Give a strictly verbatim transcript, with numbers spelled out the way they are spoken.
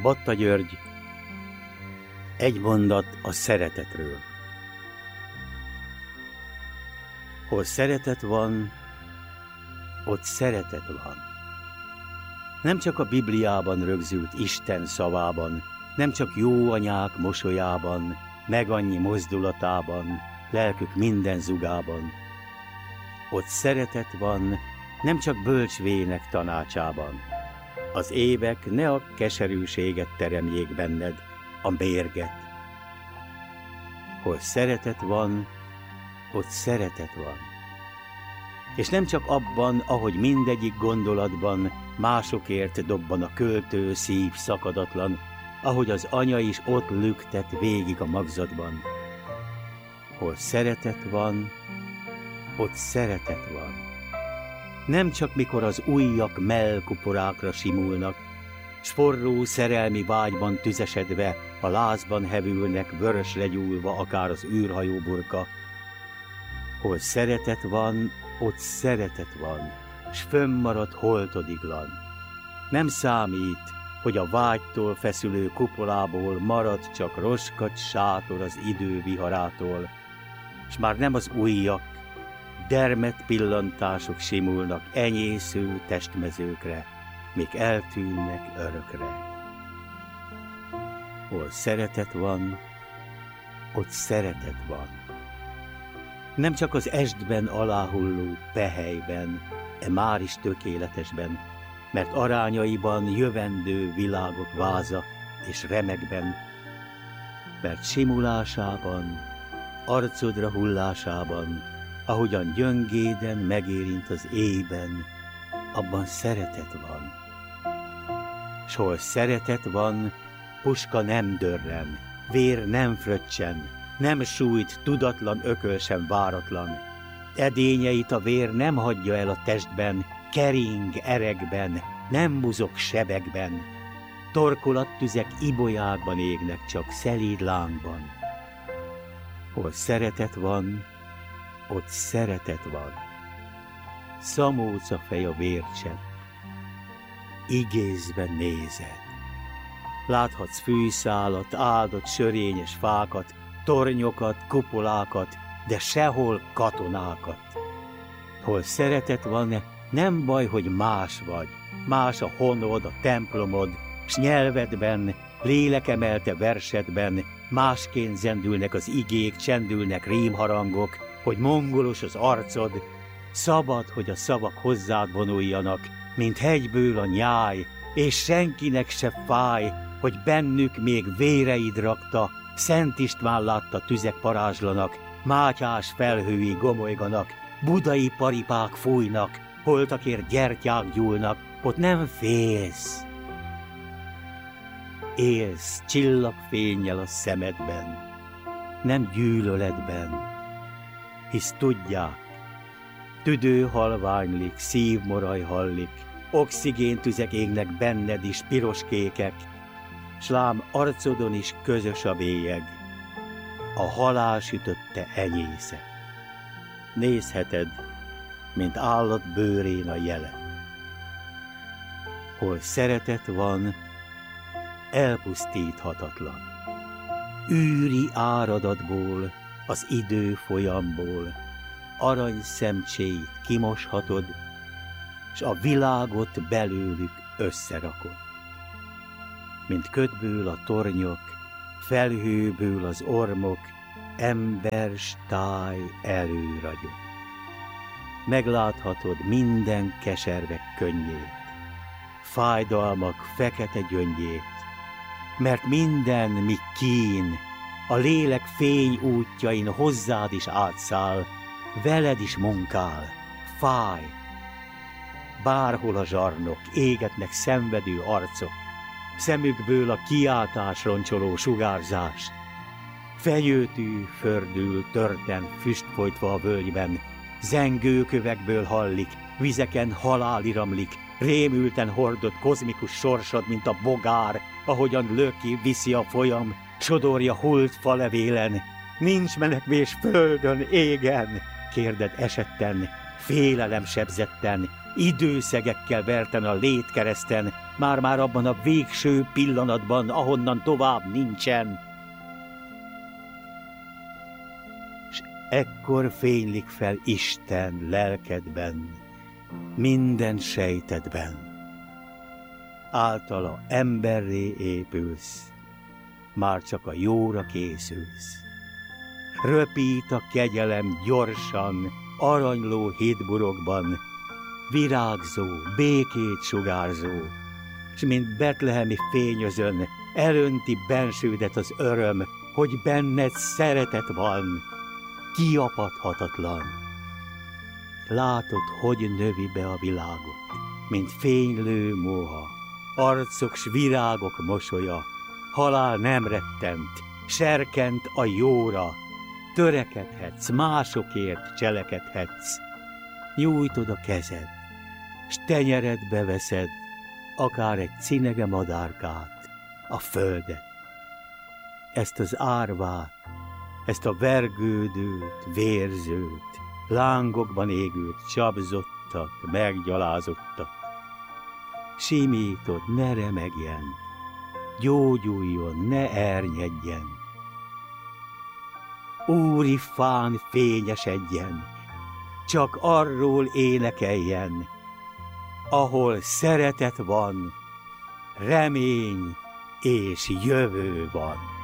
Batta György, egy mondat a szeretetről. Hol szeretet van, ott szeretet van. Nem csak a Bibliában rögzült Isten szavában, nem csak jó anyák mosolyában, meg annyi mozdulatában, lelkük minden zugában. Ott szeretet van, nem csak bölcsvének tanácsában. Az évek ne a keserűséget teremjék benned, a mérget. Hol szeretet van, ott szeretet van. És nem csak abban, ahogy mindegyik gondolatban másokért dobban a költő szív szakadatlan, ahogy az anya is ott lüktet végig a magzatban. Hol szeretet van, ott szeretet van. Nem csak mikor az ujjak mellkuporákra simulnak, s forró szerelmi vágyban tüzesedve, a lázban hevülnek vörösre gyúlva akár az űrhajóburka. Hol szeretet van, ott szeretet van, s fönnmarad holtodiglan. Nem számít, hogy a vágytól feszülő kupolából marad csak roskadt sátor az idő viharától, s már nem az ujjak, dermedt pillantások simulnak enyésző testmezőkre, míg eltűnnek örökre. Hol szeretet van, ott szeretet van. Nem csak az estben aláhulló pehelyben, e már is tökéletesben, mert arányaiban jövendő világok váza és remekben, mert simulásában, arcodra hullásában, ahogyan gyöngéden megérint az éjben, abban szeretet van. S hol szeretet van, puska nem dörren, vér nem fröccsen, nem sújt tudatlan ököl sem váratlan. Edényeit a vér nem hagyja el a testben, kering erekben, nem muzog sebekben. Torkolattüzek ibolyákban égnek csak szelíd lángban. Hol szeretet van, ott szeretet van. Szamóca fej a vércsepp, igézve nézed. Láthatsz fűszálat, áldott sörényes fákat, tornyokat, kupolákat, de sehol katonákat. Hol szeretet van, nem baj, hogy más vagy, más a honod, a templomod, s nyelvedben, lélekemelte versedben, másként zendülnek az igék, csendülnek rímharangok, hogy mongolos az arcod, szabad, hogy a szavak hozzád vonuljanak, mint hegyből a nyáj, és senkinek se fáj, hogy bennük még véreid rakta, Szent István látta tüzek parázslanak, Mátyás felhői gomolyganak, budai paripák fújnak, holtakért gyertyák gyúlnak, ott nem félsz. Élsz csillagfénnyel a szemedben, nem gyűlöletben, hisz tudják, tüdő halványlik, szívmoraj hallik, oxigéntüzek égnek benned is piroskékek, s lám arcodon is közös a bélyeg, a halál sütötte enyészet. Nézheted, mint állat bőrén a jele. Hol szeretet van, elpusztíthatatlan. Űri áradatból, az idő folyamból arany szemcséit kimoshatod, s a világot belőlük összerakod. Mint ködből a tornyok, felhőből az ormok, embers táj előragyog. Megláthatod minden keservek könnyét, fájdalmak fekete gyöngyét, mert minden, mi kín, a lélek fény útjain hozzád is átszáll, veled is munkál, fáj. Bárhol a zsarnok, égetnek szenvedő arcok, szemükből a kiáltás roncsoló sugárzás. Fenyőtű fördül törten füst folytva a völgyben, zengőkövekből hallik, vizeken halál iramlik, rémülten hordott kozmikus sorsod, mint a bogár, ahogyan löki, viszi a folyam, sodorja hult falevélen. Nincs menekvés földön, égen, kérded esetten, félelem sebzetten, időszegekkel verten a létkereszten, már-már abban a végső pillanatban, ahonnan tovább nincsen. S ekkor fénylik fel Isten lelkedben, minden sejtedben. Általa emberré épülsz, már csak a jóra készülsz. Röpít a kegyelem gyorsan, aranyló hétburokban, virágzó, békét sugárzó, s mint betlehemi fényözön elönti bensődet az öröm, hogy benned szeretet van, kiapadhatatlan. Látod, hogy növi be a világot, mint fénylő moha, arcok s virágok mosolya, halál nem rettent, serkent a jóra, törekedhetsz, másokért cselekedhetsz, nyújtod a kezed, s tenyeredbe veszed, akár egy cinege madárkát, a földet. Ezt az árvát, ezt a vergődőt, vérzőt, lángokban égült, csapzottat, meggyalázottat. Simítod, ne remegjen, gyógyuljon, ne ernyedjen. Úri fán fényesedjen, csak arról énekeljen, ahol szeretet van, remény és jövő van.